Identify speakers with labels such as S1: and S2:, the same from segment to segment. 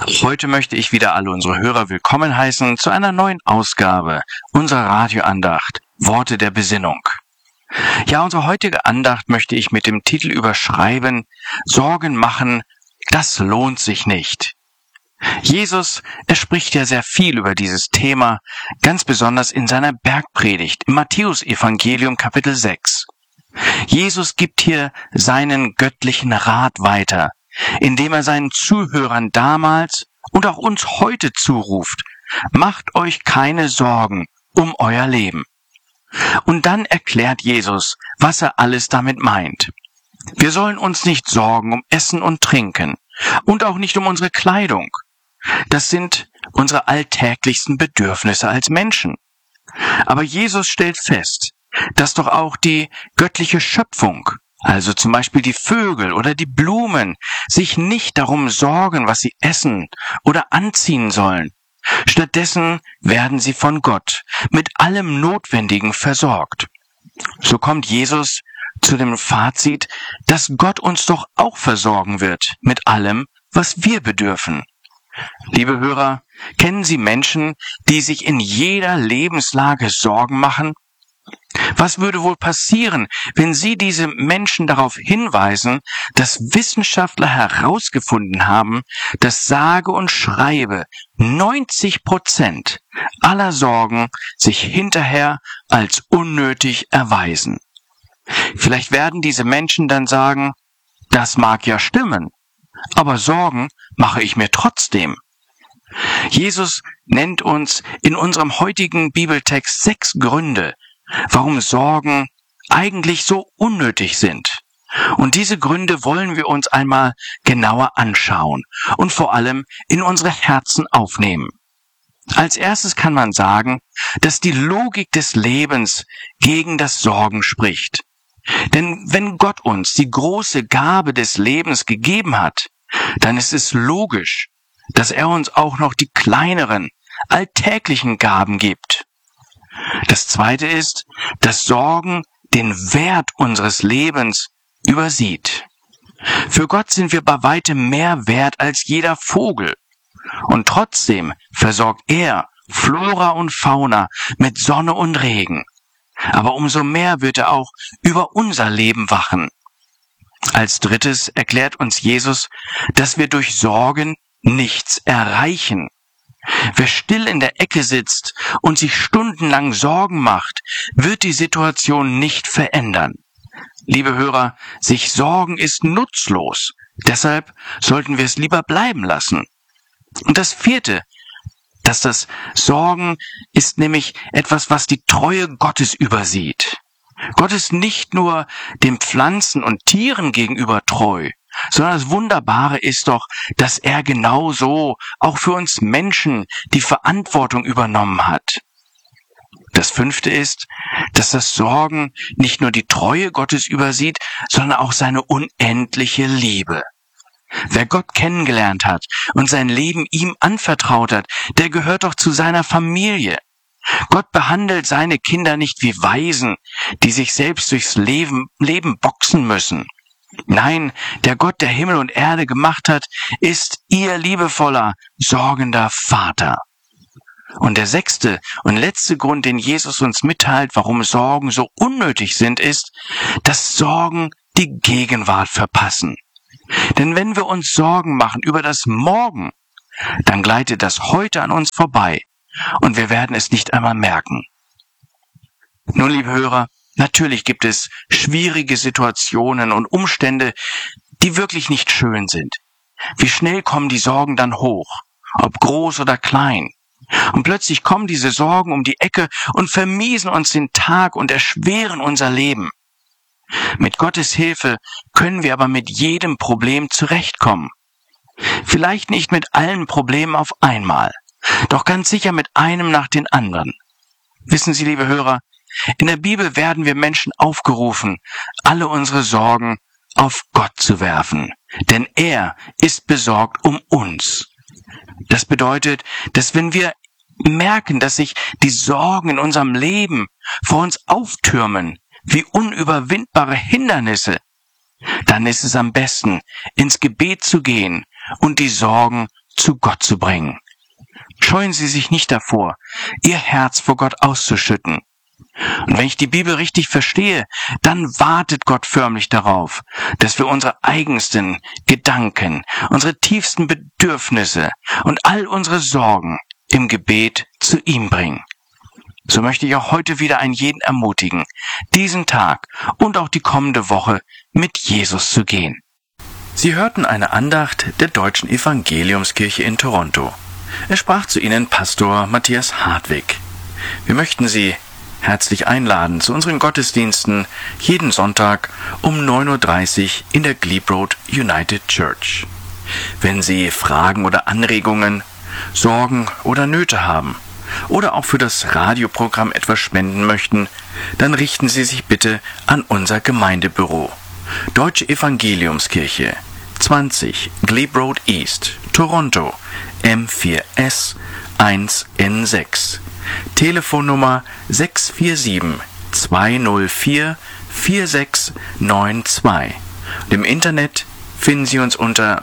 S1: Heute möchte ich wieder alle unsere Hörer willkommen heißen zu einer neuen Ausgabe unserer Radioandacht Worte der Besinnung. Ja, unsere heutige Andacht möchte ich mit dem Titel überschreiben: Sorgen machen, das lohnt sich nicht. Jesus, er spricht ja sehr viel über dieses Thema, ganz besonders in seiner Bergpredigt im Matthäusevangelium Kapitel 6. Jesus gibt hier seinen göttlichen Rat weiter, indem er seinen Zuhörern damals und auch uns heute zuruft: Macht euch keine Sorgen um euer Leben. Und dann erklärt Jesus, was er alles damit meint. Wir sollen uns nicht sorgen um Essen und Trinken und auch nicht um unsere Kleidung. Das sind unsere alltäglichsten Bedürfnisse als Menschen. Aber Jesus stellt fest, dass doch auch die göttliche Schöpfung, also zum Beispiel die Vögel oder die Blumen, sich nicht darum sorgen, was sie essen oder anziehen sollen. Stattdessen werden sie von Gott mit allem Notwendigen versorgt. So kommt Jesus zu dem Fazit, dass Gott uns doch auch versorgen wird mit allem, was wir bedürfen. Liebe Hörer, kennen Sie Menschen, die sich in jeder Lebenslage Sorgen machen? Was würde wohl passieren, wenn Sie diese Menschen darauf hinweisen, dass Wissenschaftler herausgefunden haben, dass sage und schreibe 90% aller Sorgen sich hinterher als unnötig erweisen? Vielleicht werden diese Menschen dann sagen: Das mag ja stimmen, aber Sorgen mache ich mir trotzdem. Jesus nennt uns in unserem heutigen Bibeltext 6 Gründe, warum Sorgen eigentlich so unnötig sind. Und diese Gründe wollen wir uns einmal genauer anschauen und vor allem in unsere Herzen aufnehmen. Als erstes kann man sagen, dass die Logik des Lebens gegen das Sorgen spricht. Denn wenn Gott uns die große Gabe des Lebens gegeben hat, dann ist es logisch, dass er uns auch noch die kleineren, alltäglichen Gaben gibt. Das Zweite ist, dass Sorgen den Wert unseres Lebens übersieht. Für Gott sind wir bei weitem mehr wert als jeder Vogel. Und trotzdem versorgt er Flora und Fauna mit Sonne und Regen. Aber umso mehr wird er auch über unser Leben wachen. Als drittes erklärt uns Jesus, dass wir durch Sorgen nichts erreichen. Wer still in der Ecke sitzt und sich stundenlang Sorgen macht, wird die Situation nicht verändern. Liebe Hörer, sich sorgen ist nutzlos. Deshalb sollten wir es lieber bleiben lassen. Und das vierte, dass das Sorgen ist nämlich etwas, was die Treue Gottes übersieht. Gott ist nicht nur den Pflanzen und Tieren gegenüber treu, sondern das Wunderbare ist doch, dass er genauso auch für uns Menschen die Verantwortung übernommen hat. Das fünfte ist, dass das Sorgen nicht nur die Treue Gottes übersieht, sondern auch seine unendliche Liebe. Wer Gott kennengelernt hat und sein Leben ihm anvertraut hat, der gehört doch zu seiner Familie. Gott behandelt seine Kinder nicht wie Waisen, die sich selbst durchs Leben boxen müssen. Nein, der Gott, der Himmel und Erde gemacht hat, ist ihr liebevoller, sorgender Vater. Und der sechste und letzte Grund, den Jesus uns mitteilt, warum Sorgen so unnötig sind, ist, dass Sorgen die Gegenwart verpassen. Denn wenn wir uns Sorgen machen über das Morgen, dann gleitet das Heute an uns vorbei und wir werden es nicht einmal merken. Nun, liebe Hörer, natürlich gibt es schwierige Situationen und Umstände, die wirklich nicht schön sind. Wie schnell kommen die Sorgen dann hoch, ob groß oder klein. Und plötzlich kommen diese Sorgen um die Ecke und vermiesen uns den Tag und erschweren unser Leben. Mit Gottes Hilfe können wir aber mit jedem Problem zurechtkommen. Vielleicht nicht mit allen Problemen auf einmal, doch ganz sicher mit einem nach den anderen. Wissen Sie, liebe Hörer, in der Bibel werden wir Menschen aufgerufen, alle unsere Sorgen auf Gott zu werfen, denn er ist besorgt um uns. Das bedeutet, dass wenn wir merken, dass sich die Sorgen in unserem Leben vor uns auftürmen, wie unüberwindbare Hindernisse, dann ist es am besten, ins Gebet zu gehen und die Sorgen zu Gott zu bringen. Scheuen Sie sich nicht davor, Ihr Herz vor Gott auszuschütten. Und wenn ich die Bibel richtig verstehe, dann wartet Gott förmlich darauf, dass wir unsere eigensten Gedanken, unsere tiefsten Bedürfnisse und all unsere Sorgen im Gebet zu ihm bringen. So möchte ich auch heute wieder einen jeden ermutigen, diesen Tag und auch die kommende Woche mit Jesus zu gehen. Sie hörten eine Andacht der Deutschen Evangeliumskirche in Toronto. Es sprach zu Ihnen Pastor Matthias Hartwig. Wir möchten Sie herzlich einladen zu unseren Gottesdiensten jeden Sonntag um 9:30 Uhr in der Glebe Road United Church. Wenn Sie Fragen oder Anregungen, Sorgen oder Nöte haben oder auch für das Radioprogramm etwas spenden möchten, dann richten Sie sich bitte an unser Gemeindebüro. Deutsche Evangeliumskirche, 20 Glebe Road East, Toronto, M4S 1N6. Telefonnummer 647-204-4692. Und im Internet finden Sie uns unter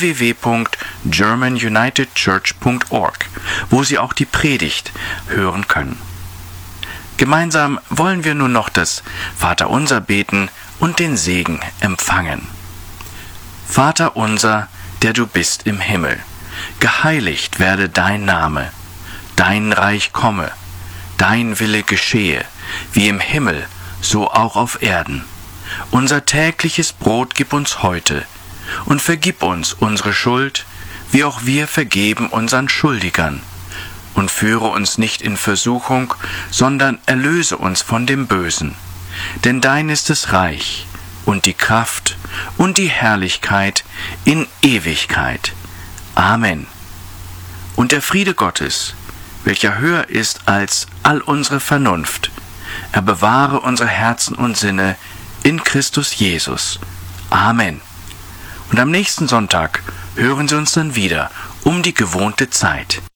S1: www.germanunitedchurch.org, wo Sie auch die Predigt hören können. Gemeinsam wollen wir nun noch das Vaterunser beten und den Segen empfangen. Vater unser, der du bist im Himmel, geheiligt werde dein Name, dein Reich komme, dein Wille geschehe, wie im Himmel, so auch auf Erden. Unser tägliches Brot gib uns heute und vergib uns unsere Schuld, wie auch wir vergeben unseren Schuldigern. Und führe uns nicht in Versuchung, sondern erlöse uns von dem Bösen. Denn dein ist das Reich und die Kraft und die Herrlichkeit in Ewigkeit. Amen. Und der Friede Gottes, welcher höher ist als all unsere Vernunft, er bewahre unsere Herzen und Sinne in Christus Jesus. Amen. Und am nächsten Sonntag hören Sie uns dann wieder um die gewohnte Zeit.